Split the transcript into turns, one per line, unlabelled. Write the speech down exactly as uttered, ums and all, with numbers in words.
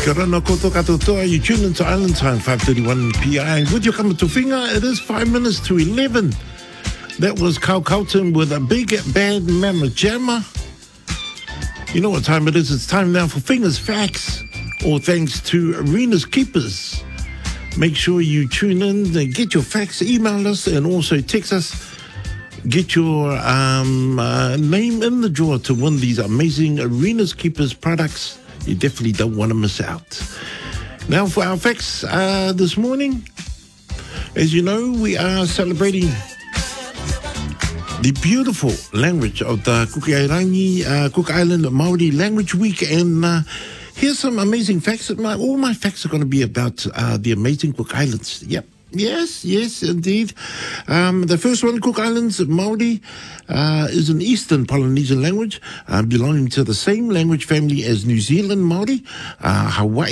Kia ora koto katoa, you tune into Island Time, five thirty-one p m. With your coming to finger, it is five minutes to eleven. That was Kau Kauton with a big bad mama jammer. You know what time it is? It's time now for Fingers Facts, all thanks to Arenas Keepers. Make sure you tune in, and get your facts, email us, and also text us. Get your um, uh, name in the drawer to win these amazing Arenas Keepers products. You definitely don't want to miss out. Now for our facts uh, this morning. As you know, we are celebrating the beautiful language of the Kukiairangi, uh, Cook Island Māori Language Week. And uh, here's some amazing facts. My, all my facts are going to be about uh, the amazing Cook Islands. Yep. Yes, yes, indeed. Um, the first one, Cook Islands Māori, uh, is an Eastern Polynesian language uh, belonging to the same language family as New Zealand Māori, uh, Hawaii